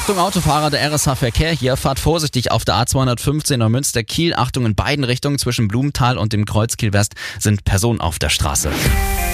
Achtung Autofahrer, der RSH-Verkehr hier, fahrt vorsichtig auf der A215 Neumünster-Kiel. Achtung in beiden Richtungen, zwischen Blumenthal und dem Kreuz Kiel West sind Personen auf der Straße.